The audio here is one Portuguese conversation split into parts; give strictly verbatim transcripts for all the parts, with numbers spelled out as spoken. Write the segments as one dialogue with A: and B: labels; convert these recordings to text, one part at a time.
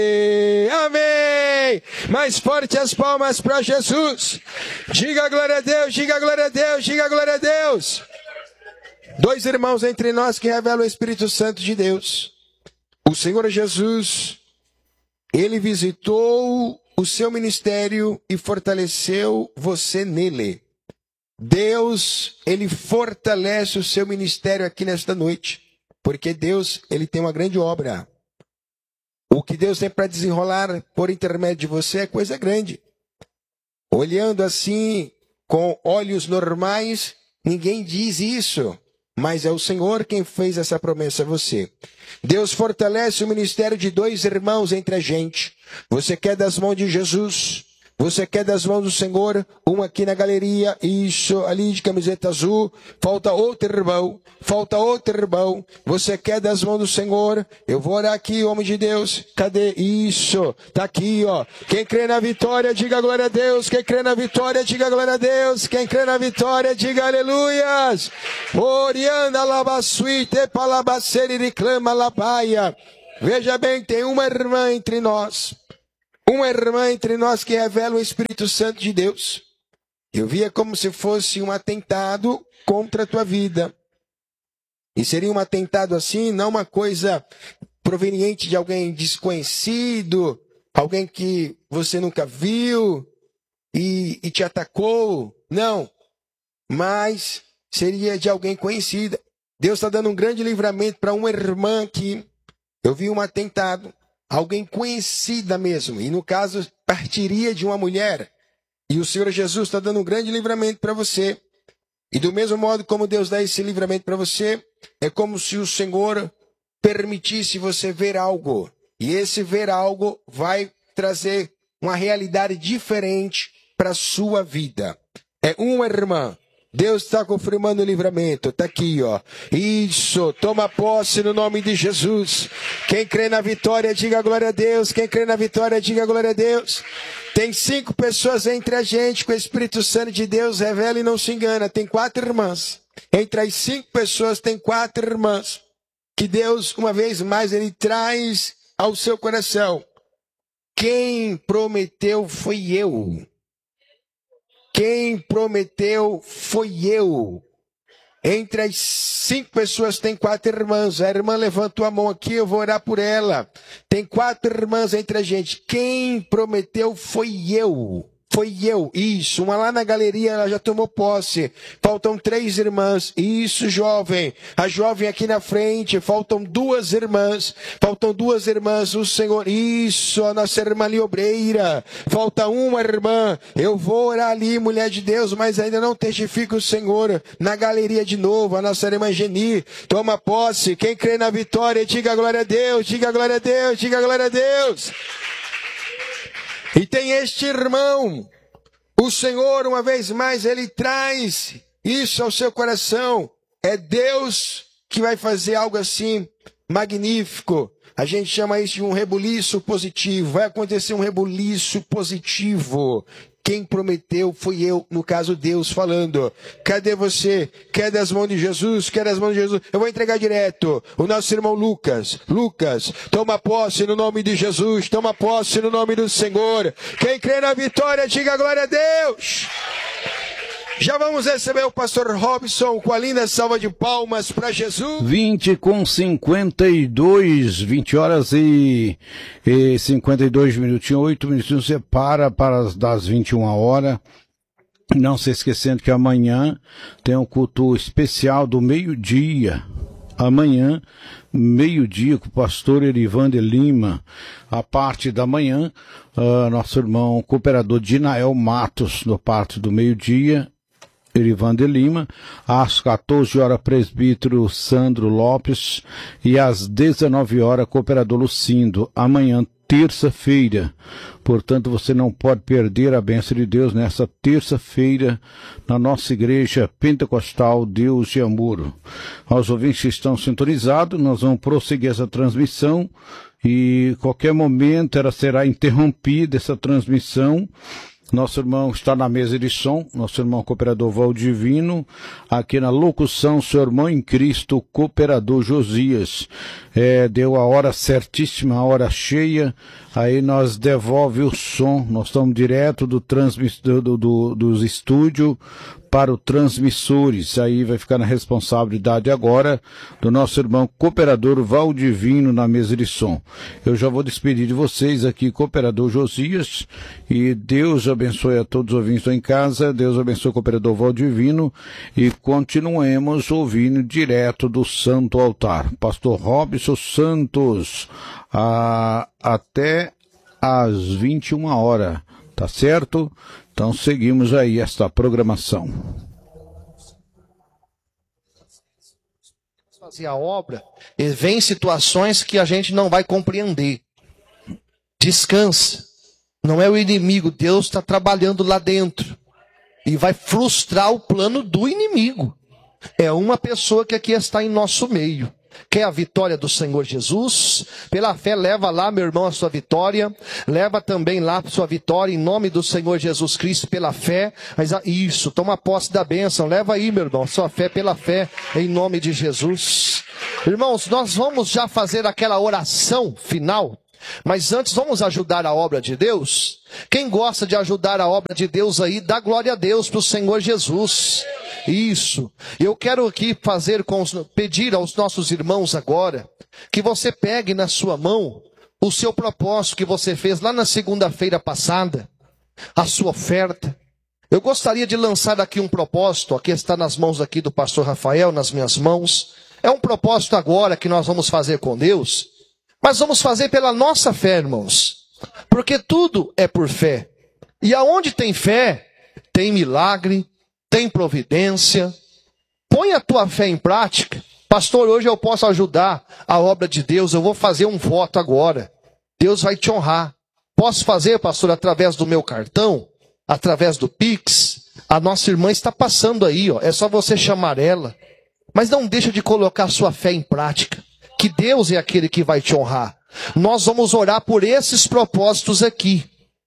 A: Amém! Mais forte as palmas para Jesus. Diga glória a Deus, diga glória a Deus, diga glória a Deus. Dois irmãos entre nós que revelam o Espírito Santo de Deus. O Senhor Jesus, Ele visitou o seu ministério e fortaleceu você nele. Deus, Ele fortalece o seu ministério aqui nesta noite. Porque Deus, Ele tem uma grande obra. O que Deus tem para desenrolar por intermédio de você é coisa grande. Olhando assim, com olhos normais, ninguém diz isso. Mas é o Senhor quem fez essa promessa a você. Deus fortalece o ministério de dois irmãos entre a gente. Você quer das mãos de Jesus? Você quer das mãos do Senhor? Um aqui na galeria, isso, ali de camiseta azul. Falta outro irmão, falta outro irmão. Você quer das mãos do Senhor? Eu vou orar aqui, homem de Deus. Cadê? Isso, tá aqui, ó. Quem crê na vitória, diga glória a Deus. Quem crê na vitória, diga glória a Deus. Quem crê na vitória, diga aleluias. Orianda labasuite palabaceri reclama labaia. Veja bem, tem uma irmã entre nós. Uma irmã entre nós que revela o Espírito Santo de Deus. Eu via como se fosse um atentado contra a tua vida. E seria um atentado assim, não uma coisa proveniente de alguém desconhecido, alguém que você nunca viu e, e te atacou. Não, mas seria de alguém conhecido. Deus está dando um grande livramento para uma irmã aqui. Eu vi um atentado. Alguém conhecida mesmo, e no caso partiria de uma mulher, e o Senhor Jesus está dando um grande livramento para você, e do mesmo modo como Deus dá esse livramento para você, é como se o Senhor permitisse você ver algo, e esse ver algo vai trazer uma realidade diferente para a sua vida. É uma irmã. Deus está confirmando o livramento. Está aqui, ó. Isso. Toma posse no nome de Jesus. Quem crê na vitória, diga glória a Deus. Quem crê na vitória, diga glória a Deus. Tem cinco pessoas entre a gente com o Espírito Santo de Deus. Revela e não se engana. Tem quatro irmãs. Entre as cinco pessoas tem quatro irmãs. Que Deus, uma vez mais, Ele traz ao seu coração. Quem prometeu foi eu. Quem prometeu foi eu. Entre as cinco pessoas tem quatro irmãs. A irmã levantou a mão aqui, eu vou orar por ela. Tem quatro irmãs entre a gente. Quem prometeu foi eu. Foi eu, isso, uma lá na galeria, ela já tomou posse. Faltam três irmãs, isso, jovem. A jovem aqui na frente, faltam duas irmãs. Faltam duas irmãs, o Senhor, isso, a nossa irmã ali, obreira. Falta uma irmã, eu vou orar ali, mulher de Deus, mas ainda não testifica o Senhor. Na galeria de novo, a nossa irmã Geni, toma posse. Quem crê na vitória, diga glória a Deus, diga glória a Deus, diga glória a Deus. E tem este irmão, o Senhor, uma vez mais, Ele traz isso ao seu coração. É Deus que vai fazer algo assim, magnífico. A gente chama isso de um rebuliço positivo. Vai acontecer um rebuliço positivo. Quem prometeu foi eu, no caso Deus falando. Cadê você? Quer das mãos de Jesus? Quer das mãos de Jesus? Eu vou entregar direto. O nosso irmão Lucas. Lucas, toma posse no nome de Jesus. Toma posse no nome do Senhor. Quem crê na vitória, diga glória a Deus. Já vamos receber o pastor Robson com a linda salva de palmas para Jesus.
B: vinte com cinquenta e dois, vinte horas e, e cinquenta e dois minutinhos, oito minutinhos, você para para as das vinte e uma horas. Não se esquecendo que amanhã tem um culto especial do meio-dia. Amanhã, meio-dia, com o pastor Erivander Lima. A parte da manhã, uh, nosso irmão cooperador Dinael Matos, no parte do meio-dia. Erivander Lima, às quatorze horas, presbítero Sandro Lopes, e às dezenove horas, cooperador Lucindo. Amanhã, terça-feira. Portanto, você não pode perder a bênção de Deus nessa terça-feira, na nossa igreja pentecostal Deus de Amor. Aos ouvintes que estão sintonizados, nós vamos prosseguir essa transmissão, e qualquer momento ela será interrompida, essa transmissão. Nosso irmão está na mesa de som, nosso irmão cooperador Valdivino, aqui na locução, seu irmão em Cristo, cooperador Josias. é, deu a hora certíssima, a hora cheia, aí nós devolve o som, nós estamos direto do transmiss, do, do, do, dos estúdios para o transmissores, aí vai ficar na responsabilidade agora do nosso irmão cooperador Valdivino na mesa de som. Eu já vou despedir de vocês aqui, cooperador Josias, e Deus abençoe a todos os ouvintes em casa, Deus abençoe o cooperador Valdivino, e continuemos ouvindo direto do Santo Altar. Pastor Robson Santos, a, até às vinte e uma horas, tá certo? Então seguimos aí esta programação.
C: Fazer a obra, e vem situações que a gente não vai compreender. Descansa. Não é o inimigo, Deus está trabalhando lá dentro. E vai frustrar o plano do inimigo. É uma pessoa que aqui está em nosso meio. Quer a vitória do Senhor Jesus? Pela fé, leva lá, meu irmão, a sua vitória. Leva também lá a sua vitória em nome do Senhor Jesus Cristo, pela fé. Mas isso, toma posse da bênção. Leva aí, meu irmão, sua fé pela fé, em nome de Jesus. Irmãos, nós vamos já fazer aquela oração final. Mas antes, vamos ajudar a obra de Deus? Quem gosta de ajudar a obra de Deus aí, dá glória a Deus para o Senhor Jesus. Isso. Eu quero aqui fazer com os, pedir aos nossos irmãos agora, que você pegue na sua mão o seu propósito que você fez lá na segunda-feira passada, a sua oferta. Eu gostaria de lançar aqui um propósito, aqui está nas mãos aqui do pastor Rafael, nas minhas mãos. É um propósito agora que nós vamos fazer com Deus. Mas vamos fazer pela nossa fé, irmãos. Porque tudo é por fé. E aonde tem fé, tem milagre, tem providência. Põe a tua fé em prática. Pastor, hoje eu posso ajudar a obra de Deus. Eu vou fazer um voto agora. Deus vai te honrar. Posso fazer, pastor, através do meu cartão? Através do Pix? A nossa irmã está passando aí, ó. É só você chamar ela. Mas não deixa de colocar a sua fé em prática. Que Deus é aquele que vai te honrar. Nós vamos orar por esses propósitos aqui.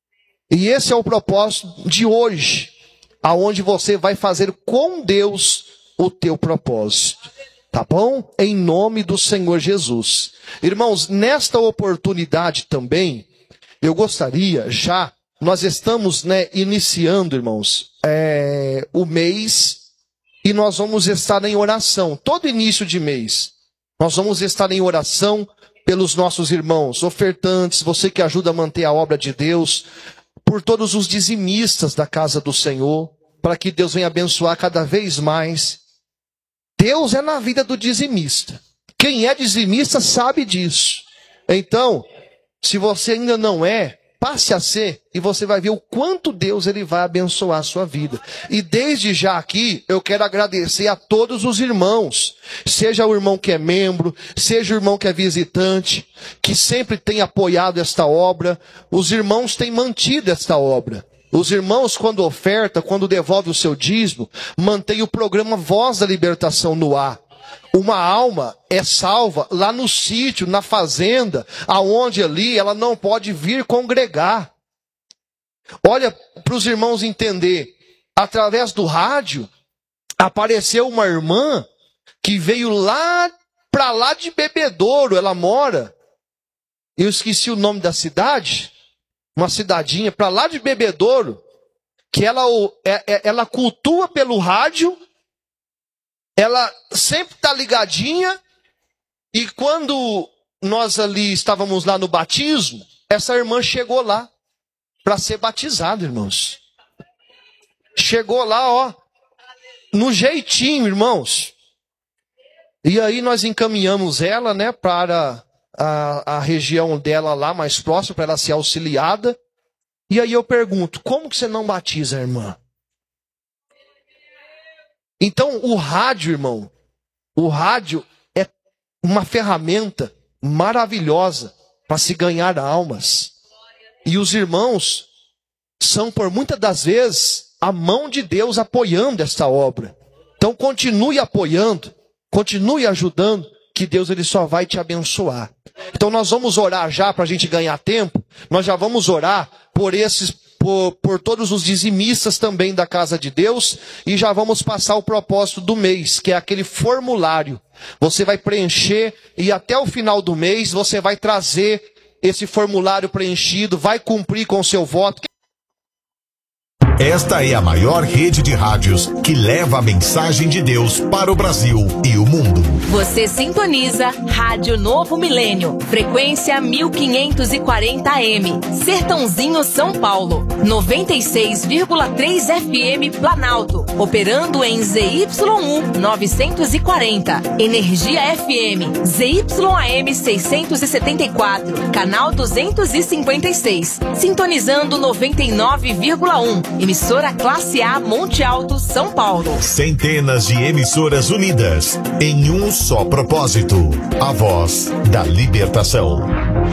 C: E esse é o propósito de hoje, aonde você vai fazer com Deus o teu propósito. Tá bom? Em nome do Senhor Jesus. Irmãos, nesta oportunidade também, eu gostaria já, nós estamos, né, iniciando, irmãos, é, o mês, e nós vamos estar em oração, todo início de mês. Nós vamos estar em oração pelos nossos irmãos, ofertantes, você que ajuda a manter a obra de Deus, por todos os dizimistas da casa do Senhor, para que Deus venha abençoar cada vez mais. Deus é na vida do dizimista. Quem é dizimista sabe disso. Então, se você ainda não é, passe a ser, e você vai ver o quanto Deus ele vai abençoar a sua vida. E desde já aqui, eu quero agradecer a todos os irmãos, seja o irmão que é membro, seja o irmão que é visitante, que sempre tem apoiado esta obra. Os irmãos têm mantido esta obra. Os irmãos, quando oferta, quando devolve o seu dízimo, mantém o programa Voz da Libertação no ar. Uma alma é salva lá no sítio, na fazenda, aonde ali ela não pode vir congregar. Olha, para os irmãos entender, através do rádio, apareceu uma irmã que veio lá, para lá de Bebedouro, ela mora. Eu esqueci o nome da cidade, uma cidadinha, para lá de Bebedouro, que ela, ela cultua pelo rádio. Ela sempre está ligadinha, e quando nós ali estávamos lá no batismo, essa irmã chegou lá para ser batizada, irmãos. Chegou lá, ó, no jeitinho, irmãos. E aí nós encaminhamos ela, né, para a, a região dela lá, mais próxima, para ela ser auxiliada. E aí eu pergunto, como que você não batiza a irmã? Então, o rádio, irmão, o rádio é uma ferramenta maravilhosa para se ganhar almas. E os irmãos são, por muitas das vezes, a mão de Deus apoiando esta obra. Então, continue apoiando, continue ajudando, que Deus ele só vai te abençoar. Então, nós vamos orar já para a gente ganhar tempo. Nós já vamos orar por esses Por, por todos os dizimistas também da casa de Deus, e já vamos passar o propósito do mês, que é aquele formulário. Você vai preencher e até o final do mês você vai trazer esse formulário preenchido, vai cumprir com o seu voto.
D: Esta é a maior rede de rádios que leva a mensagem de Deus para o Brasil e o mundo.
E: Você sintoniza Rádio Novo Milênio, frequência mil quinhentos e quarenta A M, Sertãozinho, São Paulo, noventa e seis vírgula três F M Planalto, operando em Z Y um novecentos e quarenta, Energia F M, Z Y A M seiscentos e setenta e quatro, canal duzentos e cinquenta e seis, sintonizando noventa e nove vírgula um, emissora Classe A Monte Alto, São Paulo.
D: Centenas de emissoras unidas em um só propósito: a voz da libertação.